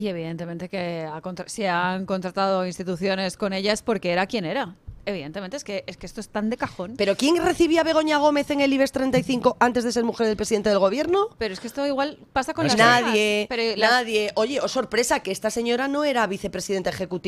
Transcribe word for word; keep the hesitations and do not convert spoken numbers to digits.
Y evidentemente que ha contra- si han contratado instituciones con ella es porque era quien era. Evidentemente, es que, es que esto es tan de cajón. ¿Pero quién recibía a Begoña Gómez en el IBEX treinta y cinco antes de ser mujer del presidente del gobierno? Pero es que esto igual pasa con Pues las nadie, hijas. Pero las- nadie. Oye, oh sorpresa, que esta señora no era vicepresidenta ejecutiva